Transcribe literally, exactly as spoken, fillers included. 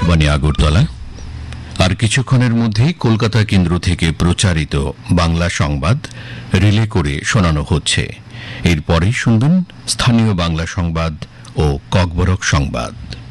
আকাশবাণী আগরতলা। আর কিছুক্ষণের মধ্যেই কলকাতা কেন্দ্র থেকে প্রচারিত বাংলা সংবাদ রিলে করে শোনানো হচ্ছে। এরপরেই শুনবেন স্থানীয় বাংলা সংবাদ ও ককবরক সংবাদ।